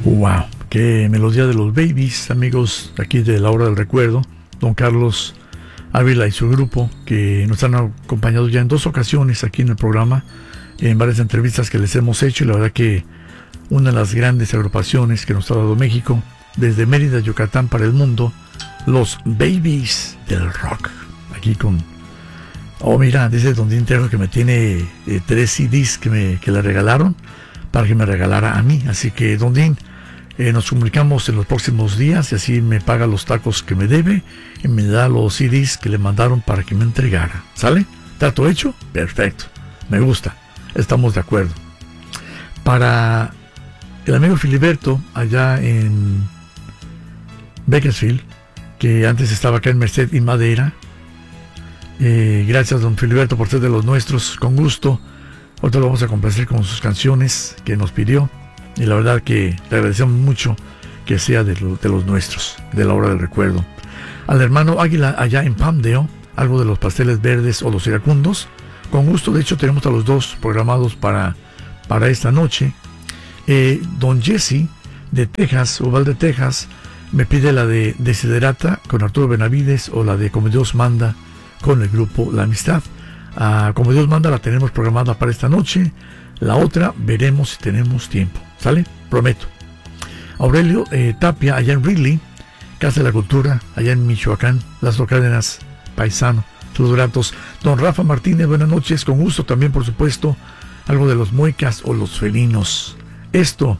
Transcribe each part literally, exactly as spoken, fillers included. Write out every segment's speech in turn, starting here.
Wow, qué melodía de los Babies, amigos aquí de la hora del recuerdo. Don Carlos Ávila y su grupo, que nos han acompañado ya en dos ocasiones aquí en el programa, en varias entrevistas que les hemos hecho, y la verdad que una de las grandes agrupaciones que nos ha dado México, desde Mérida, Yucatán para el mundo, los Babies del rock. Aquí con... Oh, mira, dice Don Din Trejo que me tiene eh, tres C Ds que, me, que le regalaron para que me regalara a mí. Así que, Don Din, eh, nos comunicamos en los próximos días y así me paga los tacos que me debe y me da los C Ds que le mandaron para que me entregara. ¿Sale? ¿Trato hecho? Perfecto. Me gusta. Estamos de acuerdo. Para el amigo Filiberto, allá en Bakersfield, que antes estaba acá en Merced y Madera. Eh, gracias, don Filiberto, por ser de los nuestros, con gusto. Ahorita lo vamos a complacer con sus canciones que nos pidió, y la verdad que le agradecemos mucho que sea de, lo, de los nuestros, de la hora del recuerdo. Al hermano Águila allá en Palmdale, algo de los pasteles verdes o los iracundos, con gusto. De hecho tenemos a los dos programados para, para esta noche. eh, Don Jesse de Texas, Uvalde, Texas, me pide la de Desiderata con Arturo Benavides o la de Como Dios Manda con el grupo La Amistad. Uh, Como Dios Manda la tenemos programada para esta noche. La otra veremos si tenemos tiempo. ¿Sale? Prometo. Aurelio eh, Tapia, allá en Ridley, Casa de la Cultura, allá en Michoacán, Las Cárdenas, paisano. Saludos gratos. Don Rafa Martínez, buenas noches. Con gusto también, por supuesto, algo de los muecas o los felinos. Esto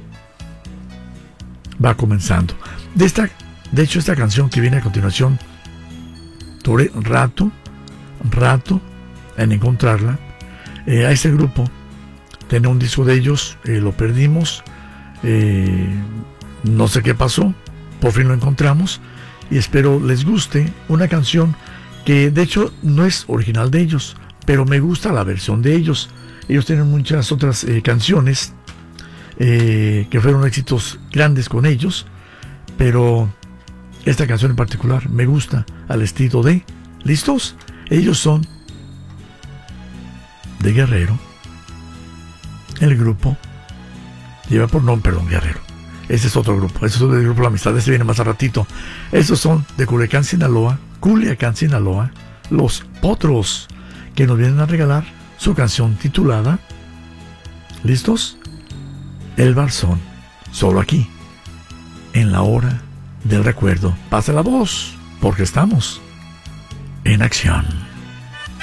va comenzando. De esta, de hecho, esta canción que viene a continuación, duré rato, rato en encontrarla. Eh, a ese grupo tenía un disco de ellos, eh, lo perdimos, eh, no sé qué pasó, por fin lo encontramos y espero les guste. Una canción que de hecho no es original de ellos, pero me gusta la versión de ellos. Ellos tienen muchas otras eh, canciones eh, que fueron éxitos grandes con ellos, pero esta canción en particular me gusta al estilo de... ¿Listos? Ellos son de Guerrero. El grupo lleva por nombre, perdón, Guerrero. Ese es otro grupo, ese es del grupo La Amistad, ese viene más a ratito. Estos son de Culiacán, Sinaloa, Culiacán, Sinaloa, Los Potros, que nos vienen a regalar su canción titulada, ¿listos? El Barzón, solo aquí, en la hora del recuerdo. Pasa la voz, porque estamos en acción.